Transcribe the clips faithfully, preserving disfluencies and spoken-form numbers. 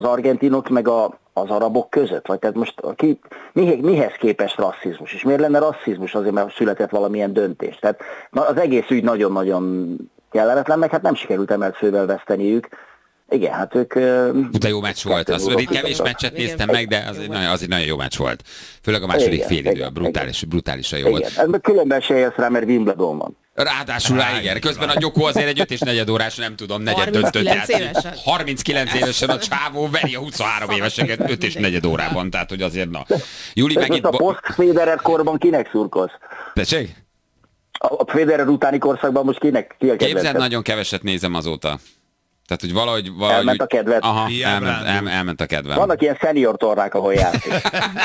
argentinok meg a, az arabok között? Vagy tehát most ki, mi, mihez képest rasszizmus? És miért lenne rasszizmus azért, mert született valamilyen döntés? Tehát az egész ügy nagyon-nagyon kellemetlen, meg hát nem sikerült emelt fővel veszteniük. Igen, hát ők... De jó meccs volt. Azt itt kevés meccset néztem meg, de az egy, nagyon, az egy nagyon jó meccs volt. Főleg a második félidő, brutális, brutálisan jó volt. Igen, különben se élsz rá, mert Wimbledon van. Ráadásul rá, igen. Közben a Gyokó azért egy öt és negyed órás, nem tudom, negyed döntött játék. harminckilenc évesen a csávó veri a huszonhárom éveseket öt és negyed órában, tehát hogy azért na. Júli megint... A post-Federer korban kinek szurkolsz? Tessék? A Federer utáni korszakban most kinek? Ki Képzeld, nagyon keveset nézem azóta. Tehát, hogy valahogy... valahogy elment a kedved. Aha, elment, el, elment a kedvem. Vannak ilyen senior tornák, ahol játszik.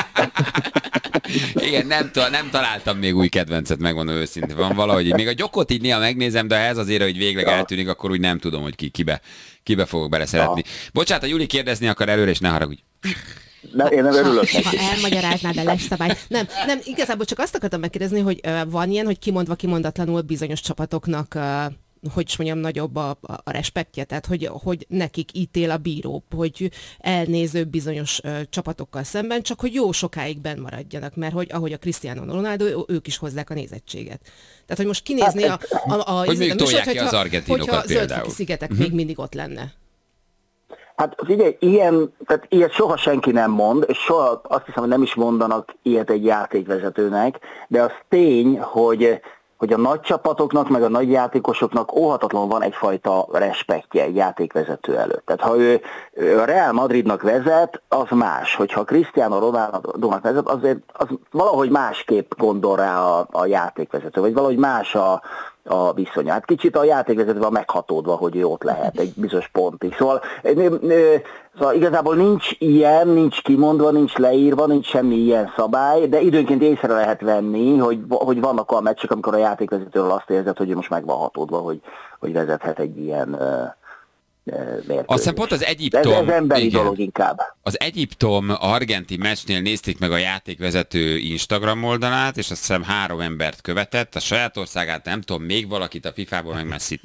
Igen, nem, nem találtam még új kedvencet, megmondom őszintén. Van valahogy, még a Gyokot így néha megnézem, de ez azért, hogy végleg ja. eltűnik, akkor úgy nem tudom, hogy ki, kibe, kibe fogok beleszeretni. Ja. Bocsánat, a Júli kérdezni akar előre, és ne haragudj. Nem, én nem örülök neki. Ha elmagyaráznád a leszabályt. Nem, nem, igazából csak azt akartam megkérdezni, hogy uh, van ilyen, hogy kimondva kimondatlanul bizonyos csapatoknak... Uh, hogy is mondjam, nagyobb a, a, a respektje, tehát hogy, hogy nekik ítél a bíró, hogy elnéző bizonyos ö, csapatokkal szemben, csak hogy jó sokáig benn maradjanak, mert hogy ahogy a Cristiano Ronaldo, ők is hozzák a nézetséget. Tehát, hogy most kinézni a... a, a, a hogy még tolják ki az argentinokat például. Hogyha Zöld-foki szigetek uh-huh. még mindig ott lenne. Hát ugye ilyen, tehát ilyet soha senki nem mond, és soha azt hiszem, hogy nem is mondanak ilyet egy játékvezetőnek, de az tény, hogy hogy a nagy csapatoknak, meg a nagy játékosoknak óhatatlanul van egyfajta respektje egy játékvezető előtt. Tehát ha ő, ő a Real Madridnak vezet, az más. Hogyha Cristiano Ronaldo-nak vezet, azért az valahogy másképp gondol rá a, a játékvezető, vagy valahogy más a, a viszony. Hát kicsit a játékvezetővel meghatódva, hogy ő ott lehet egy bizonyos pontig. Szóval, szóval igazából nincs ilyen, nincs kimondva, nincs leírva, nincs semmi ilyen szabály, de időnként észre lehet venni, hogy, hogy vannak olyan meccsek, amikor a játékvezetőről azt érzed, hogy ő most meg van hatódva, hogy, hogy vezethet egy ilyen mérkőzést. Aztán pont az Egyiptom... Ez, ez emberi igen. dolog inkább. Az Egyiptom-argenti meccsnél nézték meg a játékvezető Instagram oldalát, és azt hiszem három embert követett, a saját országát nem tudom, még valakit a fifából, meg Messit.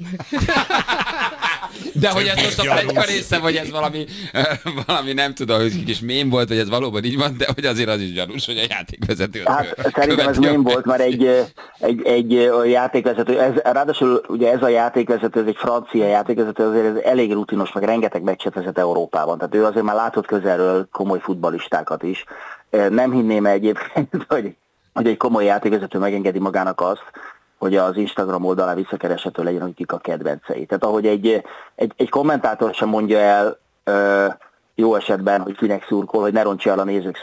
De hogy ez most a pletyka része, vagy ez valami, valami nem tudom, hogy kis mém volt, hogy ez valóban így van, de hogy azért az is gyanús, hogy a játékvezető... Hát szerintem ez mém volt, mert egy, egy, egy játékvezető, ez, ráadásul ugye ez a játékvezető, ez egy francia játékvezető, azért ez elég rutinos, meg rengeteg meccset vezet Európában, tehát ő azért már látott közelről komoly futballistákat is. Nem hinném egyébként, hogy, hogy egy komoly játékvezető megengedi magának azt, hogy az Instagram oldalán visszakereshető legyen, hogy kik a kedvencei. Tehát ahogy egy, egy, egy kommentátor sem mondja el ö, jó esetben, hogy kinek szurkol, hogy ne rontsa el a nézők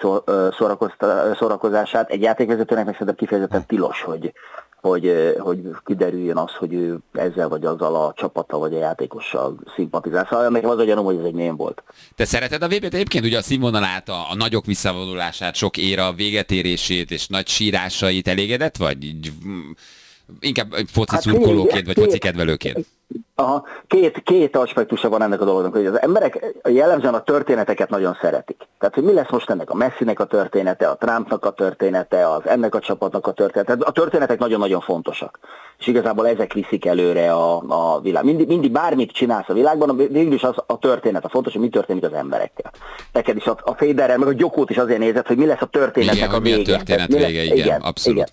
szórakozását, egy játékvezetőnek meg szerintem kifejezetten tilos, hogy, hogy, hogy kiderüljön az, hogy ő ezzel vagy azzal a csapata vagy a játékossal szimpatizál. Szóval nekem az a gyanúm, hogy ez egy mém volt. Te szereted a vé bét egyébként? Ugye a színvonalát, a, a nagyok visszavonulását, sok éra végetérését és nagy sírásait elégedett vagy? Így, inkább foci hát szurkolóként, vagy foci kedvelőként? Aha, két, két aspektusa van ennek a dolognak, hogy az emberek jellemzően a történeteket nagyon szeretik. Tehát, hogy mi lesz most ennek a Messinek a története, a Trumpnak a története, az ennek a csapatnak a története. A történetek nagyon-nagyon fontosak. És igazából ezek viszik előre a, a világ. Mindig, mindig bármit csinálsz a világban, végül is az a történet, a fontos, hogy mi történik az emberekkel. Neked is a, a Federer, meg a Gyokót is azért nézett, hogy mi lesz a történetnek igen, a vége. Mi a történet vége, igen, igen, abszolút. Igen.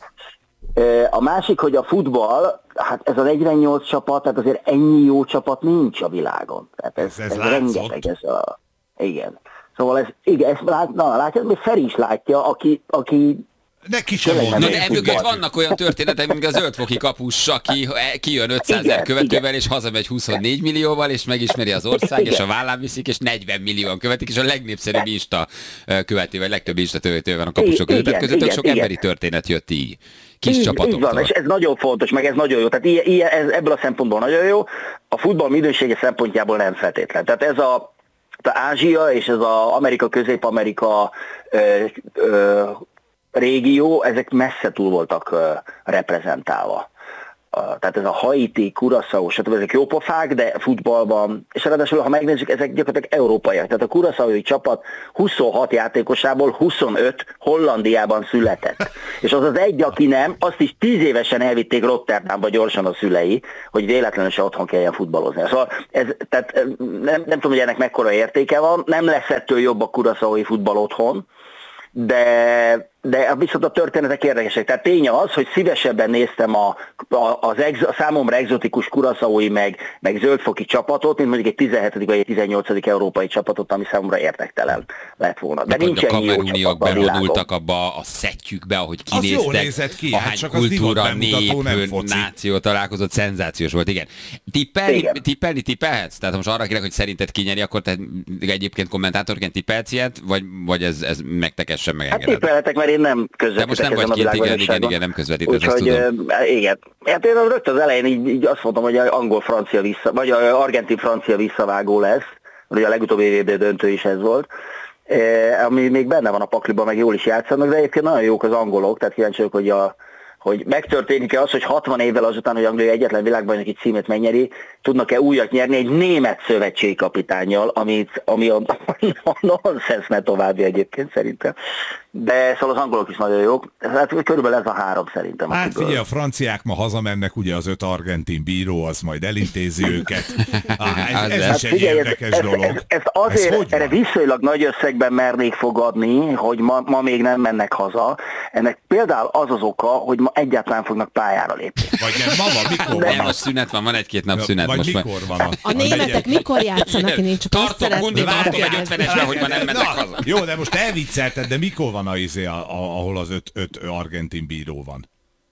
A másik, hogy a futball, hát ez az negyvennyolc csapat, tehát azért ennyi jó csapat nincs a világon. Tehát ez, ez, ez, ez rengeteg, ez a... Igen. Szóval ez, igen, ezt lát, na, látja, még Feri is látja, aki... aki neki sem mondani. Na de emögött vannak olyan történetek, mint a zöldfoki kapus, aki kijön ötszázezer követővel, igen. És hazamegy huszonnégy millióval, és megismeri az ország, igen. És a vállán viszik, és negyven millióan követik, és a legnépszerűbb Insta követő, vagy legtöbb Insta követő van a kapusok között. Tehát közöttök sok igen. emberi történet jött így. Kis csapatoktól. Így van, és ez nagyon fontos, meg ez nagyon jó. Tehát ilyen, ilyen, ez, ebből a szempontból nagyon jó. A futball minősége szempontjából nem feltétlen. Tehát ez a, a Ázsia és ez az Amerika, Közép-Amerika ö, ö, régió, ezek messze túl voltak ö, reprezentálva. a, tehát ez a Haiti, Curaçao, stb. Ezek jó pofák, de futballban, és ráadásul, ha megnézzük, ezek gyakorlatilag európaiak. Tehát a Curaçaoi csapat huszonhat játékosából huszonöt Hollandiában született. És az az egy, aki nem, azt is tíz évesen elvitték Rotterdamba gyorsan a szülei, hogy véletlenül se otthon kelljen futballozni. Szóval ez, tehát nem, nem tudom, hogy ennek mekkora értéke van, nem lesz ettől jobb a Curaçaoi futball otthon, de, de viszont a történetek érdekesek. Tehát tény az, hogy szívesebben néztem a, a, az ex, a számomra egzotikus Curaçaoi meg, meg zöldfoki csapatot, mint mondjuk egy tizenhetedik vagy egy tizennyolcadik európai csapatot, ami számomra érdektelen lett volna. De nincs ennyi jó csapat a világon. Bevonultak abba a szettyükbe, ahogy Az kinéztek. jól nézett ki, ahány hát csak az kultúra, divatbemutató, nem nép, foci. náció találkozott, szenzációs volt, igen. Tippelni, Igen. tippelni tippelhetsz? Tehát ha most arra kérek, hogy szerinted kinyeri, akkor te egyébként kommentátorként tippelsz ilyet, vagy, vagy ez, ez megtekessen, Hát megengeded? tippelhetek, mert én nem közvetítek. De most nem vagy kint, igen, igen, igen, nem közvetítesz, azt Úgyhogy tudom. igen. Hát én rögtön az elején így, így azt mondtam, hogy angol-francia vissza, vagy argentin-francia visszavágó lesz, ugye a legutóbbi vé bé döntő is ez volt, e, ami még benne van a pakliban, meg jól is játszanak, de egyébként nagyon jók az angolok, tehát kíváncsi vagyok, hogy a hogy megtörténik-e az, hogy hatvan évvel azután, hogy Anglia egyetlen világbajnoki címet megnyeri, tudnak-e újat nyerni egy német szövetségkapitánnyal, amit, ami a, a nonsense ne további egyébként szerintem. De szóval az angolok is nagyon jók. Hát körülbelül ez a három szerintem. Hát figyelj, a franciák ma hazamennek, ugye az öt argentin bíró, az majd elintézi őket. Ah, ez, ez Hát is egy figyelj, érdekes ez, dolog. Ez, ez, ezt azért ez erre viszonylag nagy összegben mernék fogadni, hogy ma, ma még nem mennek haza. Ennek például az az oka, hogy ma egyáltalán fognak pályára lépni. Vagy nem, ma van, mikor Nem, van? most szünet van, van egy-két nap szünet. Vagy most mikor van? A, A németek mikor játszanak? Én csak azt Tartok, Gundi, szeretném tartok egy megkérdezni. ötvenesben, hogy ma nem mennek Na, haza. jó, de most elviccelted, de mikor van a izé, a, a, ahol az öt, öt argentin bíró van?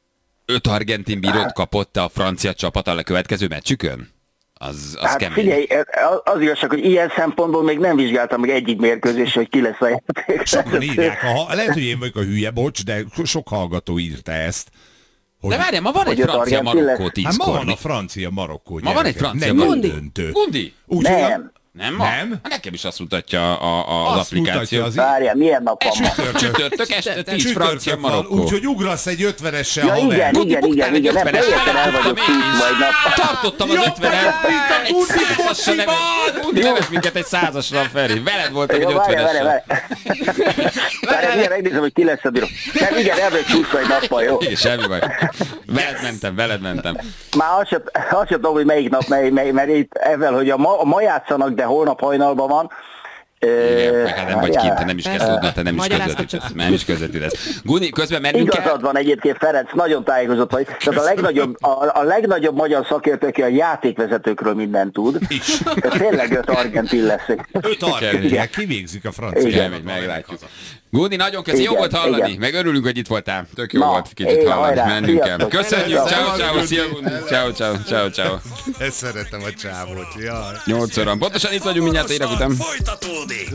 Öt argentin bírót kapott a francia csapat a következő meccsükön? Az, az Hát kemény. figyelj, az igazság, hogy ilyen szempontból még nem vizsgáltam meg egyik mérkőzés, hogy ki lesz a játék. Sokan írják, a, lehet, hogy én vagyok a hülye, bocs, de sok hallgató írta ezt. Hogy, De várjál, ma van egy Hogy az francia-marokkó argentin hát tízkor. ma van a francia-marokkó. Ma van egy gyerekek. francia Nem Gundi. döntő. Gundi! Úgy, hogy a- Nem. Nem ma? Nem? Hát nekem is azt mutatja a, a, az Azt applikáció. mutatja az Várjál, milyen nap van ma? Csütörtök. Csütörtök este tíz francia Csütörtök van, Marokkó. úgyhogy ugrasz egy ötvenessel, Ja, haver. igen, Gundi, igen, buktál igen, egy igen, nem ötvenes, teljesen el vagyok én tíz is. majd nap. Tartottam az Jobb ötvenet, vagyok, mint a egy Gundi százasra nem. kocsiban! Gundi nevet minket egy százasra, Feri. Veled voltam egy Jó, várjál, várjál, ötvenessel. várjál. Várjál, igen, megnézem, hogy ki lesz a bíró. Nem, igen, el vagyok húsz egy nappal, jó? Igen, semmi baj. Veled mentem, veled mentem. Már azt sem, azt sem tudom, hogy melyik nap, mely, mely, mert itt ezzel, hogy a ma, ma játszanak, de holnap hajnalban van. Igen, hát nem vagy kint, te nem is kell tudnod, te nem is Magyarázkodj közvetítesz. csak. Nem is közvetítesz. Guni, közben mennünk kell. Igazad van egyébként, Ferenc, nagyon tájékozott vagy. Tehát a legnagyobb, a, a legnagyobb magyar szakértő, aki a játékvezetőkről mindent tud. Is. Tényleg öt argentin lesz. Öt argentin, kivégzik a francia. Igen. Kemény, meglátjuk. Guni, nagyon köszi, jó Igen, volt hallani, igen. meg örülünk, hogy itt voltál. Tök jó Na, volt kicsit én hallani, hajrá, mennünk kell. sziasztok. Köszönjük, ciao, ciao, Gundi. szia Gundi. Ciao, ciao, ciao, ciao. Ezt szeretem a csávót, jaj. nyolc óra. Pontosan itt vagyunk mindjárt érak után. Folytatódik.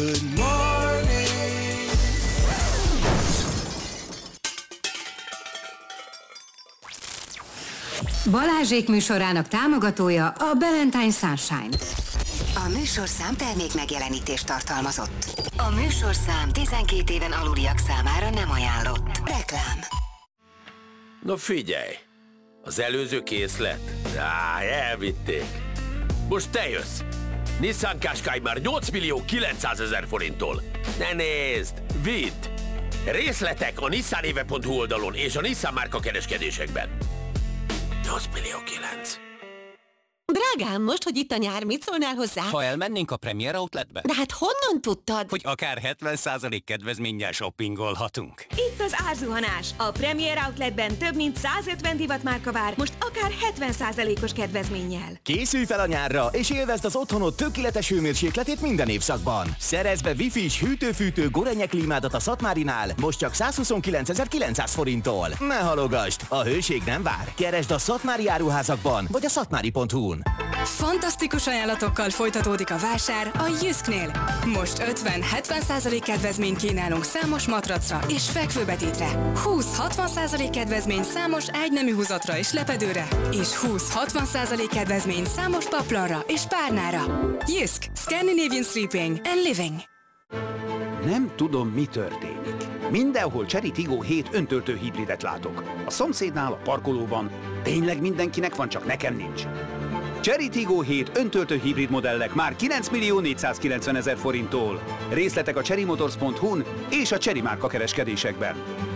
Balázsék műsorának támogatója a Valentine Sunshine. A műsorszám termék megjelenítést tartalmazott. A műsorszám tizenkét éven aluliak számára nem ajánlott. Reklám. Na figyelj, az előző készlet? Á, elvitték. Most te jössz. Nissan Qashqai már nyolc millió kilencszázezer forinttól. Ne nézd, vidd! Részletek a nissanéve pont hu oldalon és a Nissan márka kereskedésekben. nyolc millió kilenc. Drágám, most, hogy itt a nyár, mit szólnál hozzá? Ha elmennénk a Premier Outletbe, De hát honnan tudtad? hogy akár hetven százalék kedvezménnyel shoppingolhatunk. Itt az árzuhanás. A Premier Outletben több mint százötven divatmárka vár, most akár hetven százalékos kedvezménnyel. Készülj fel a nyárra, és élvezd az otthonod tökéletes hőmérsékletét minden évszakban. Szerezd be Wi-Fi-s hűtő-fűtő Gorenje klímádat a Szatmárinál, most csak százhuszonkilencezer-kilencszáz forinttól. Ne halogasd, a hőség nem vár. Keresd a Szatmári áruházakban, vagy a szatmári pont hu-n. Fantasztikus ajánlatokkal folytatódik a vásár a Jysknél. Most ötven-hetven százalék kedvezményt kínálunk számos matracra és fekvőbetétre. húsz-hatvan százalék kedvezmény számos ágynemű húzatra és lepedőre. És húsz-hatvan százalék kedvezmény számos paplanra és párnára. Jysk. Scandinavian Sleeping and Living. Nem tudom, mi történik, Mindenhol Chery Tiggo hét öntöltő hibridet látok. A szomszédnál, a parkolóban. Tényleg mindenkinek van, csak nekem nincs. Chery Tiggo hét öntöltő hibrid modellek már kilenc millió négyszázkilencven ezer forinttól. Részletek a chery motors pont hu-n és a Chery márka kereskedésekben.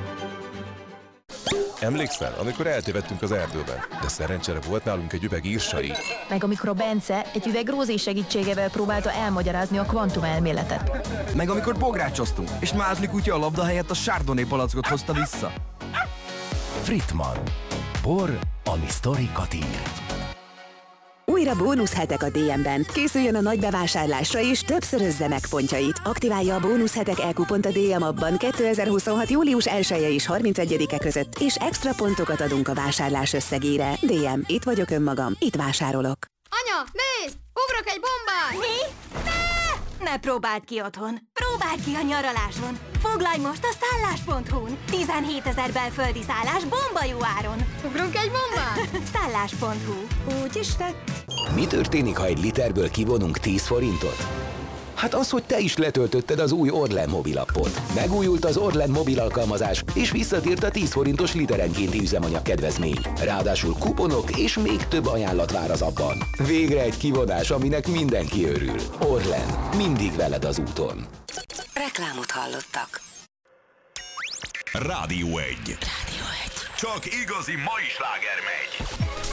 Emlékszel, amikor eltévedtünk az erdőben, de szerencsére volt nálunk egy üveg írsai. Meg amikor a Bence egy üveg Rózé segítségével próbálta elmagyarázni a kvantumelméletet. Meg amikor bográcsoztunk, és Mázli kutya a labda helyett a Chardonnay palackot hozta vissza. Fritman. Bor, ami sztorikat ír. Újra bónuszhetek a dé em-ben. Készüljön a nagy bevásárlásra és többszörözze meg pontjait. Aktiválja a bónuszhetek e-kupont a dé em abban kétezer-huszonhat. július elseje és harmincegyedike között, és extra pontokat adunk a vásárlás összegére. dé em, itt vagyok önmagam, itt vásárolok. Anya, nézd! Ugrok egy bombát! Mi? Ne! Ne próbáld ki otthon! Próbáld ki a nyaraláson! Foglalj most a szállás pont hu-n! tizenhétezer belföldi szállás bomba jó áron! Ugrunk egy bombát? szállás pont hu. Úgy is tett. Mi történik, ha egy literből kivonunk tíz forintot? Hát az, hogy te is letöltötted az új Orlen mobilappot. Megújult az Orlen mobil alkalmazás, és visszatért a tíz forintos literenkénti üzemanyag kedvezmény. Ráadásul kuponok és még több ajánlat vár az appban. Végre egy kivonás, aminek mindenki örül. Orlen, mindig veled az úton. Reklámot hallottak. Rádió egy. Rádió egy. Csak igazi mai sláger megy.